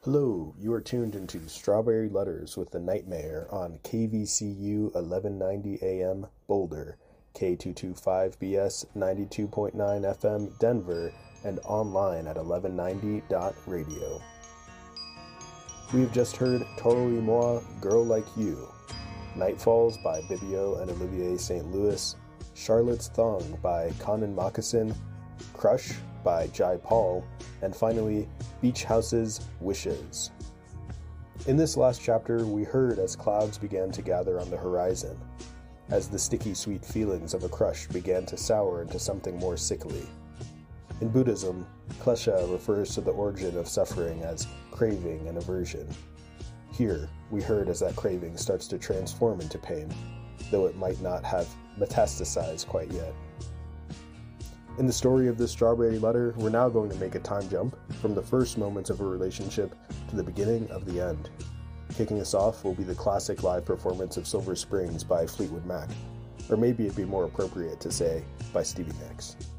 Hello, you are tuned into Strawberry Letters with the Nightmare on KVCU 1190 AM Boulder, K225BS 92.9 FM Denver, and online at 1190.radio. We have just heard Toro y Moi, Girl Like You, Nightfalls by Bibio and Olivier St. Louis, Charlotte's Thong by Conan Moccasin, Crush by Jai Paul, and finally, Beach House's Wishes. In this last chapter, we heard as clouds began to gather on the horizon, as the sticky sweet feelings of a crush began to sour into something more sickly. In Buddhism, klesha refers to the origin of suffering as craving and aversion. Here, we heard as that craving starts to transform into pain, though it might not have metastasized quite yet. In the story of this Strawberry Letter, we're now going to make a time jump from the first moments of a relationship to the beginning of the end. Kicking us off will be the classic live performance of Silver Springs by Fleetwood Mac, or maybe it'd be more appropriate to say by Stevie Nicks.